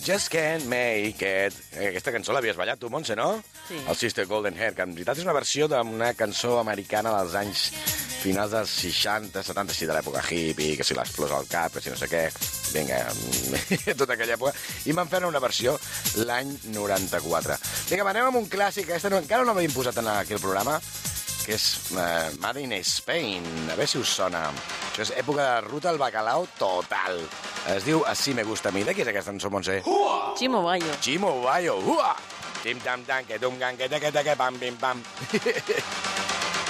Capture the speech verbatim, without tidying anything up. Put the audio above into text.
Just Can't Make It. Aquesta cançó l'havies ballat tu, Montse, no? Sí. El Sister Golden Hair, que en veritat és una versió d'una cançó americana dels anys finals dels seixanta, setanta, així de l'època hippie, que si les flors al cap, que si no sé què... Vinga, tota aquella època. I van fer una versió l'any noranta-quatre. Vinga, va, anem amb un clàssic. Aquesta no, encara no l'havíem posat aquí al programa, que és uh, Made in Spain. A veure si us sona. Això és època de ruta al bacalao total. Es diu Así me gusta a mi. De qui és aquesta cançó, Montse? Chimo Bayo. Chimo Bayo. Ua! Tim tam tam, que tum gan, que te que te que pam, pim pam.